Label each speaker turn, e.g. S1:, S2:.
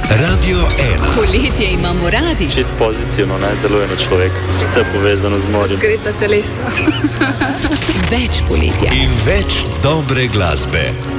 S1: Radio 1.
S2: Poletje imamo radi.
S3: Čist pozitivno, ne, deluje na človeka. Vse povezano z morjem.
S2: Razgreta telesa. Več poletja.
S1: In več dobre glasbe.